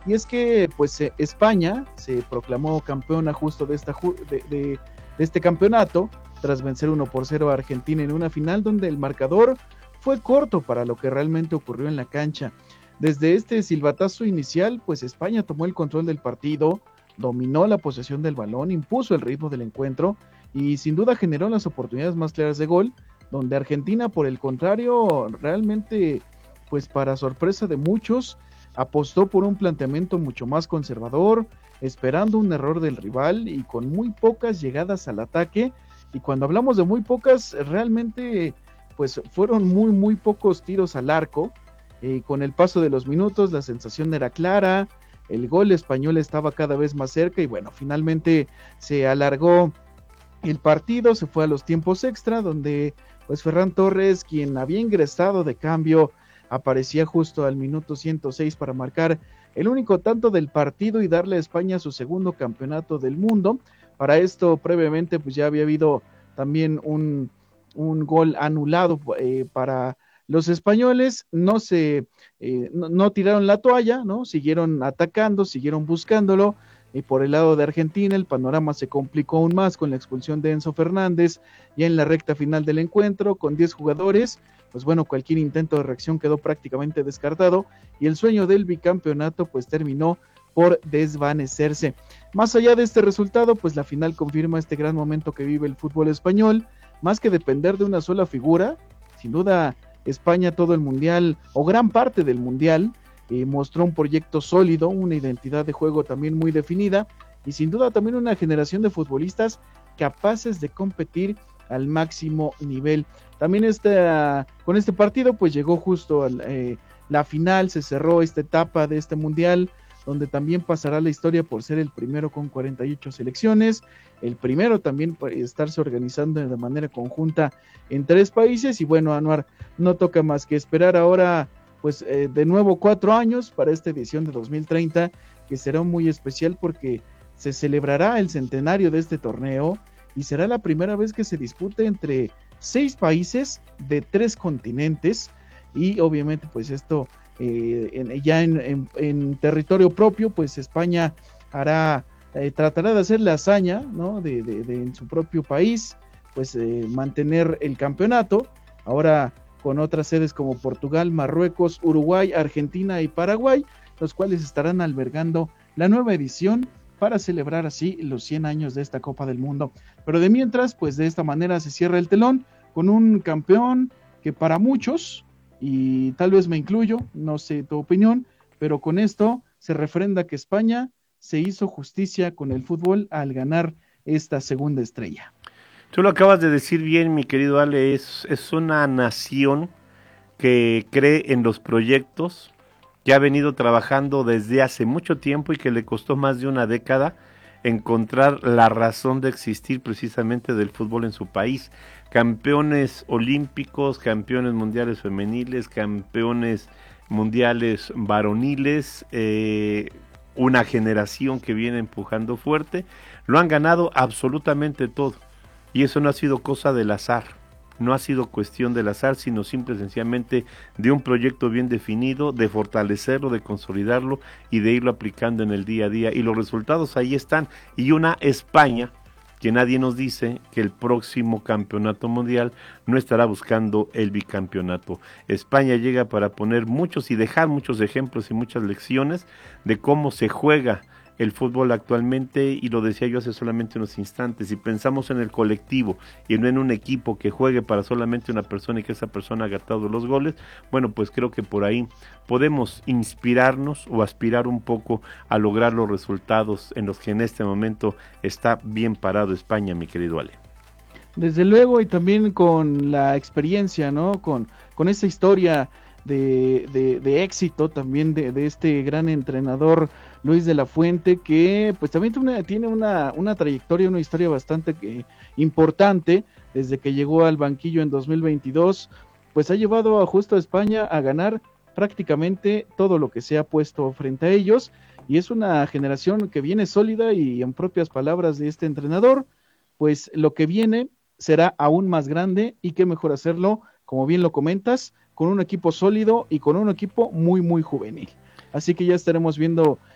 y es que pues España se proclamó campeona justo de este campeonato tras vencer 1-0 a Argentina en una final donde el marcador fue corto para lo que realmente ocurrió en la cancha. Desde este silbatazo inicial, pues España tomó el control del partido, dominó la posesión del balón, impuso el ritmo del encuentro y sin duda generó las oportunidades más claras de gol, donde Argentina, por el contrario, realmente, pues para sorpresa de muchos, apostó por un planteamiento mucho más conservador, esperando un error del rival y con muy pocas llegadas al ataque. Y cuando hablamos de muy pocas, realmente pues fueron muy pocos tiros al arco. Con el paso de los minutos la sensación era clara, el gol español estaba cada vez más cerca y bueno, finalmente se alargó el partido, se fue a los tiempos extra, donde pues Ferran Torres, quien había ingresado de cambio, aparecía justo al minuto 106 para marcar el único tanto del partido y darle a España su segundo campeonato del mundo. Para esto, previamente, pues ya había habido también un gol anulado para los españoles. No tiraron la toalla, ¿no? Siguieron atacando, siguieron buscándolo. Y por el lado de Argentina, el panorama se complicó aún más con la expulsión de Enzo Fernández, ya en la recta final del encuentro, con 10 jugadores, pues bueno, cualquier intento de reacción quedó prácticamente descartado, y el sueño del bicampeonato pues terminó por desvanecerse. Más allá de este resultado, pues la final confirma este gran momento que vive el fútbol español, más que depender de una sola figura, sin duda España todo el mundial, o gran parte del mundial, mostró un proyecto sólido, una identidad de juego también muy definida y sin duda también una generación de futbolistas capaces de competir al máximo nivel. También con este partido pues llegó justo a la final, se cerró esta etapa de este mundial, donde también pasará la historia por ser el primero con 48 selecciones, el primero también por estarse organizando de manera conjunta en 3 países y bueno, Anuar, no toca más que esperar ahora pues de nuevo 4 años para esta edición de 2030, que será muy especial porque se celebrará el centenario de este torneo y será la primera vez que se dispute entre 6 países de 3 continentes y obviamente pues esto en territorio propio, pues España tratará de hacer la hazaña, ¿no? de en su propio país, pues mantener el campeonato. Ahora con otras sedes como Portugal, Marruecos, Uruguay, Argentina y Paraguay, los cuales estarán albergando la nueva edición para celebrar así los 100 años de esta Copa del Mundo. Pero de mientras, pues de esta manera se cierra el telón con un campeón que para muchos, y tal vez me incluyo, no sé tu opinión, pero con esto se refrenda que España se hizo justicia con el fútbol al ganar esta segunda estrella. Tú lo acabas de decir bien, mi querido Ale, es una nación que cree en los proyectos, que ha venido trabajando desde hace mucho tiempo y que le costó más de una década encontrar la razón de existir precisamente del fútbol en su país. Campeones olímpicos, campeones mundiales femeniles, campeones mundiales varoniles, una generación que viene empujando fuerte, lo han ganado absolutamente todo. Y eso no ha sido cosa del azar, no ha sido cuestión del azar, sino simple y sencillamente de un proyecto bien definido, de fortalecerlo, de consolidarlo y de irlo aplicando en el día a día. Y los resultados ahí están. Y una España que nadie nos dice que el próximo campeonato mundial no estará buscando el bicampeonato. España llega para poner muchos y dejar muchos ejemplos y muchas lecciones de cómo se juega el fútbol actualmente, y lo decía yo hace solamente unos instantes, si pensamos en el colectivo y no en un equipo que juegue para solamente una persona y que esa persona haga todos los goles, bueno, pues creo que por ahí podemos inspirarnos o aspirar un poco a lograr los resultados en los que en este momento está bien parado España, mi querido Ale. Desde luego, y también con la experiencia, ¿no? Con esta historia de éxito también de este gran entrenador Luis de la Fuente, que pues también tiene una trayectoria, una historia bastante importante desde que llegó al banquillo en 2022, pues ha llevado justo a España a ganar prácticamente todo lo que se ha puesto frente a ellos, y es una generación que viene sólida y en propias palabras de este entrenador, pues lo que viene será aún más grande y qué mejor hacerlo, como bien lo comentas, con un equipo sólido y con un equipo muy juvenil. Así que ya estaremos viendo